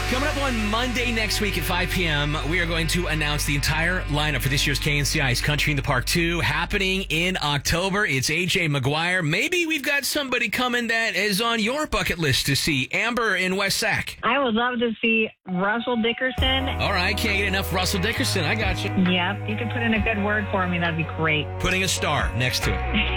Coming up on Monday next week at 5 p.m., we are going to announce the entire lineup for this year's KNCI's Country in the Park 2 happening in October. It's AJ McGuire. Maybe we've got somebody coming that is on your bucket list to see. Amber in West Sac. I would love to see Russell Dickerson. All right, can't get enough Russell Dickerson. I got you. Yep, you can put in a good word for me. That'd be great. Putting a star next to it.